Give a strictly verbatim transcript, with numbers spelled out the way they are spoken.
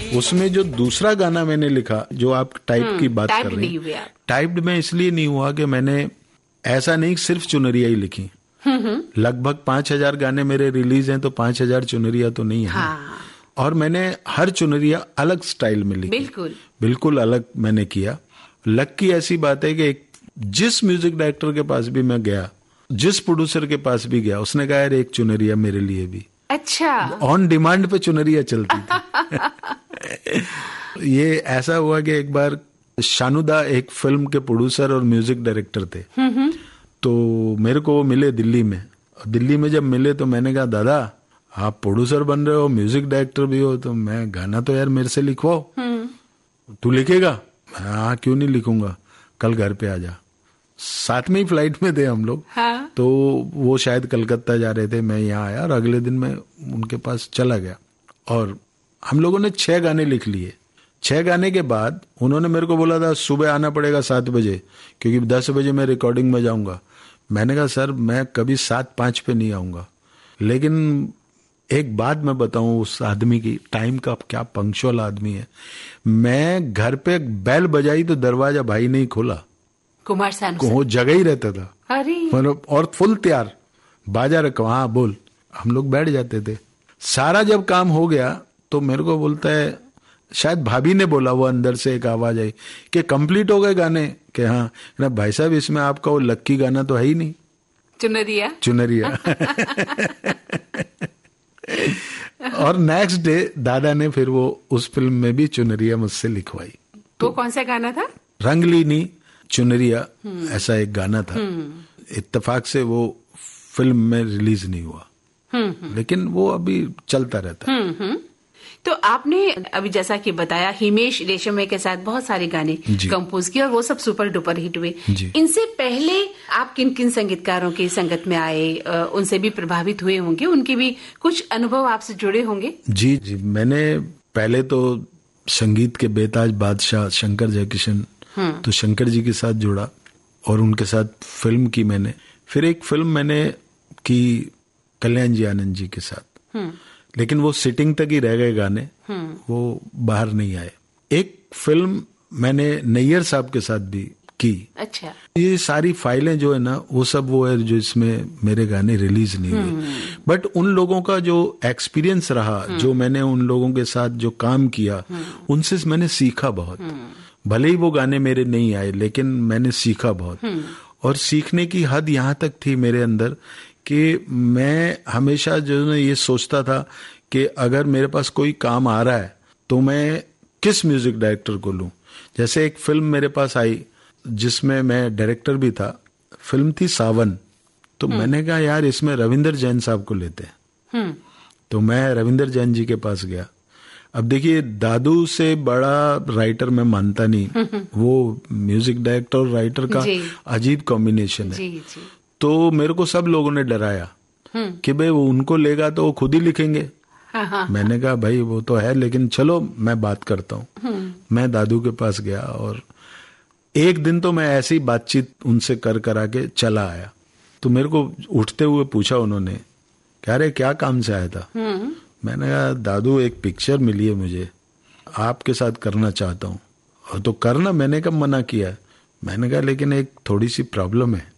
उसमें जो दूसरा गाना मैंने लिखा, जो आप टाइप की बात कर रही हैं, टाइप्ड में इसलिए नहीं हुआ कि मैंने ऐसा नहीं सिर्फ चुनरिया ही लिखी। लगभग पांच हजार गाने मेरे रिलीज हैं, तो पांच हजार चुनरिया तो नहीं है। हाँ। और मैंने हर चुनरिया अलग स्टाइल में लिखी, बिल्कुल बिल्कुल अलग मैंने किया। लक की ऐसी बात है कि एक जिस म्यूजिक डायरेक्टर के पास भी मैं गया, जिस प्रोड्यूसर के पास भी गया, उसने कहा यार एक चुनरिया मेरे लिए भी। अच्छा। ऑन डिमांड पे चुनरिया चलती थी। ये ऐसा हुआ कि एक बार शानुदा एक फिल्म के प्रोड्यूसर और म्यूजिक डायरेक्टर थे, तो मेरे को वो मिले दिल्ली में। दिल्ली में जब मिले तो मैंने कहा दादा आप प्रोड्यूसर बन रहे हो, म्यूजिक डायरेक्टर भी हो, तो मैं गाना तो यार मेरे से लिखवाओ। तू लिखेगा? हाँ क्यों नहीं लिखूंगा, कल घर पे आ जा। साथ में ही फ्लाइट में थे हम लोग। हाँ? तो वो शायद कलकत्ता जा रहे थे, मैं यहाँ आया और अगले दिन मैं उनके पास चला गया और हम लोगों ने छह गाने लिख लिए। छह गाने के बाद उन्होंने मेरे को बोला था सुबह आना पड़ेगा सात बजे, क्योंकि दस बजे मैं रिकॉर्डिंग में जाऊंगा। मैंने कहा सर मैं कभी सात पांच पे नहीं आऊंगा, लेकिन एक बात मैं बताऊं उस आदमी की, टाइम का क्या पंक्चुअल आदमी है। मैं घर पे बेल बजाई तो दरवाजा भाई नहीं खोला, कुमार सानू को वो जगह ही रहता था। अरे मतलब और फुल तैयार, बाजा रखो, हाँ बोल, हम लोग बैठ जाते थे। सारा जब काम हो गया तो मेरे को बोलता है, शायद भाभी ने बोला, वो अंदर से एक आवाज आई कि कंप्लीट हो गए गाने, कि हाँ ना भाई साहब इसमें आपका वो लक्की गाना तो है ही नहीं, चुनरिया चुनरिया। और नेक्स्ट डे दादा ने फिर वो उस फिल्म में भी चुनरिया मुझसे लिखवाई। तो कौन सा गाना था? रंगलीनी चुनरिया, ऐसा एक गाना था। इत्तेफाक से वो फिल्म में रिलीज नहीं हुआ, लेकिन वो अभी चलता रहता। तो आपने अभी जैसा कि बताया हिमेश रेशमिया के साथ बहुत सारे गाने कंपोज किए और वो सब सुपर डुपर हिट हुए। इनसे पहले आप किन किन संगीतकारों की संगत में आए, उनसे भी प्रभावित हुए होंगे, उनके भी कुछ अनुभव आपसे जुड़े होंगे? जी जी, मैंने पहले तो संगीत के बेताज बादशाह शंकर जयकिशन, तो शंकर जी के साथ जुड़ा और उनके साथ फिल्म की मैंने। फिर एक फिल्म मैंने की कल्याण जी आनंद जी के साथ, लेकिन वो सिटिंग तक ही रह गए गाने, वो बाहर नहीं आए। एक फिल्म मैंने नैयर साहब के साथ भी की। अच्छा। ये सारी फाइलें जो है ना, वो सब वो है जो इसमें मेरे गाने रिलीज नहीं हुए। बट उन लोगों का जो एक्सपीरियंस रहा, जो मैंने उन लोगों के साथ जो काम किया, उनसे मैंने सीखा बहुत। भले ही वो गाने मेरे नहीं आए, लेकिन मैंने सीखा बहुत। और सीखने की हद यहाँ तक थी मेरे अंदर कि मैं हमेशा जो है ये सोचता था कि अगर मेरे पास कोई काम आ रहा है तो मैं किस म्यूजिक डायरेक्टर को लूं। जैसे एक फिल्म मेरे पास आई जिसमें मैं डायरेक्टर भी था, फिल्म थी सावन। तो मैंने कहा यार इसमें रविंदर जैन साहब को लेते हैं। तो मैं रविंदर जैन जी के पास गया। अब देखिए दादू से बड़ा राइटर मैं मानता नहीं, वो म्यूजिक डायरेक्टर और राइटर का अजीब कॉम्बिनेशन है। जी, जी। तो मेरे को सब लोगों ने डराया कि भाई वो उनको लेगा तो वो खुद ही लिखेंगे। हाँ हाँ। मैंने कहा भाई वो तो है, लेकिन चलो मैं बात करता हूँ। मैं दादू के पास गया और एक दिन तो मैं ऐसी बातचीत उनसे कर करा के चला आया। तो मेरे को उठते हुए पूछा उन्होंने, कह रहे क्या काम से आया था? मैंने कहा दादू एक पिक्चर मिली है मुझे, आपके साथ करना चाहता हूँ। तो करना, मैंने कब मना किया? मैंने कहा लेकिन एक थोड़ी सी प्रॉब्लम है।